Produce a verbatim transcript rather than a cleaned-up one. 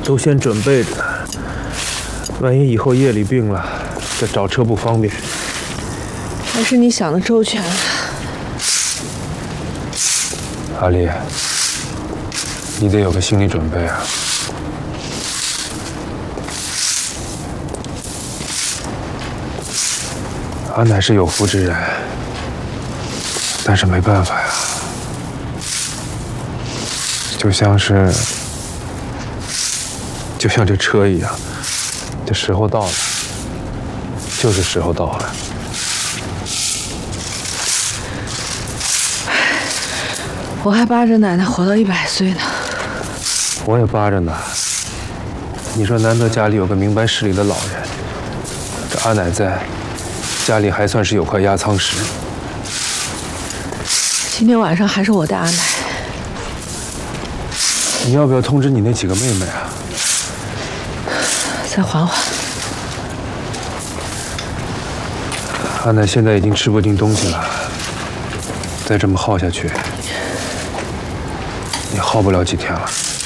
都先准备着，万一以后夜里病了，这找车不方便。 还是你想的周全了。 阿丽，你得有个心理准备啊。阿乃是有福之人，但是没办法呀，就像是，就像这车一样，这时候到了，就是时候到了。 我还巴着奶奶活到一百岁呢。 我也巴着呢。你说难得家里有个明白事理的老人，这阿乃在。 家里还算是有块压舱石。 今天晚上还是我带阿奶。 你要不要通知你那几个妹妹啊？ 再缓缓。 阿乃现在已经吃不进东西了，再这么耗下去，也耗不了几天了。